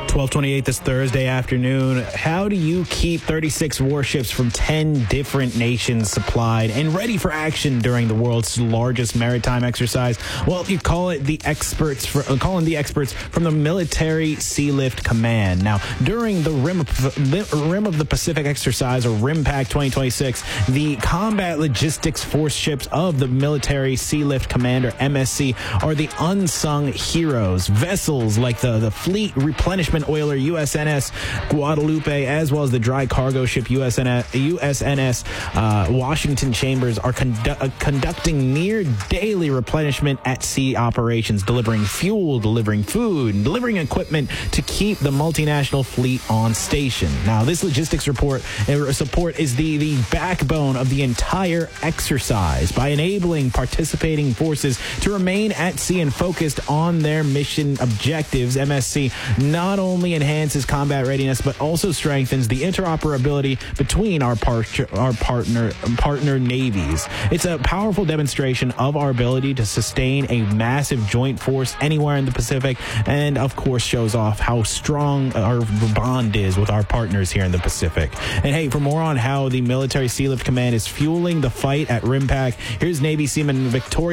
12:28 this Thursday afternoon. How do you keep 36 warships from 10 different nations supplied and ready for action during the world's largest maritime exercise? Well, you call in the experts from the Military Sealift Command. Now, during the Rim of the Pacific exercise, or RIMPAC 2026, the Combat Logistics Force ships of the Military Sealift Command, or MSC, are the unsung heroes. Vessels like the Fleet Replenishment Oiler USNS Guadalupe, as well as the dry cargo ship USNS Washington Chambers, are conducting near daily replenishment at sea operations, delivering fuel, delivering food, and delivering equipment to keep the multinational fleet on station. Now, this logistics support is the backbone of the entire exercise. By enabling participating forces to remain at sea and focused on their mission objectives, MSC not only enhances combat readiness, but also strengthens the interoperability between our partner navies. It's a powerful demonstration of our ability to sustain a massive joint force anywhere in the Pacific, and of course shows off how strong our bond is with our partners here in the Pacific. And hey, for more on how the Military Sealift Command is fueling the fight at RIMPAC, here's Navy Seaman Victoria